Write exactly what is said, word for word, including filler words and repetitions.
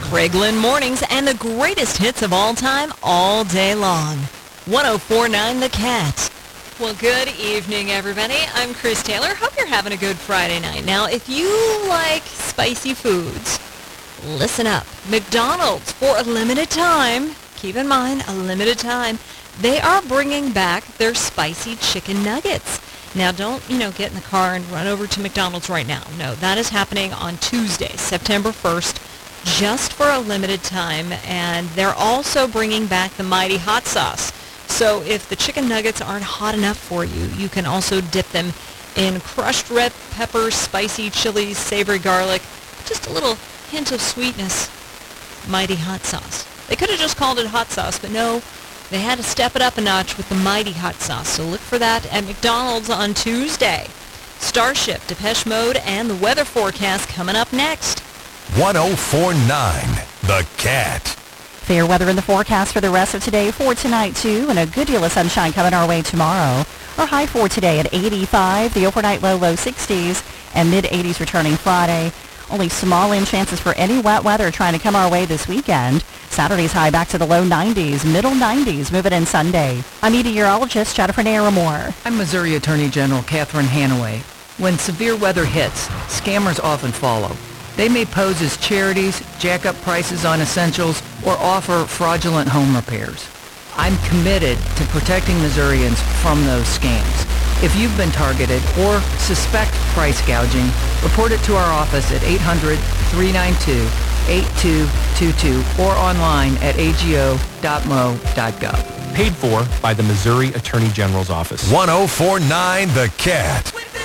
Craiglin Mornings and the greatest hits of all time all day long. one oh four point nine The Cat. Well, good evening, everybody. I'm Chris Taylor. Hope you're having a good Friday night. Now, if you like spicy foods, listen up. McDonald's, for a limited time, keep in mind, a limited time, they are bringing back their spicy chicken nuggets. Now, don't, you know, get in the car and run over to McDonald's right now. No, that is happening on Tuesday, September first, just for a limited time. And they're also bringing back the Mighty Hot Sauce. So if the chicken nuggets aren't hot enough for you, you can also dip them in crushed red pepper, spicy chilies, savory garlic, just a little hint of sweetness. Mighty Hot Sauce. They could have just called it hot sauce, but no, they had to step it up a notch with the Mighty Hot Sauce. So look for that at McDonald's on Tuesday. Starship, Depeche Mode, and the weather forecast coming up next. one oh four point nine The Cat. Fair weather in the forecast for the rest of today, for tonight too, and a good deal of sunshine coming our way tomorrow. Our high for today at eighty-five, the overnight low, low sixties, and mid eighties returning Friday. Only small in chances for any wet weather trying to come our way this weekend. Saturday's high back to the low nineties, middle nineties, moving in Sunday. I'm meteorologist Jennifer Naramore. I'm Missouri Attorney General Catherine Hanaway. When severe weather hits, scammers often follow. They may pose as charities, jack up prices on essentials, or offer fraudulent home repairs. I'm committed to protecting Missourians from those scams. If you've been targeted or suspect price gouging, report it to our office at eight hundred, three nine two, eight two two two or online at a g o dot m o dot gov. Paid for by the Missouri Attorney General's Office. one oh four point nine The Cat.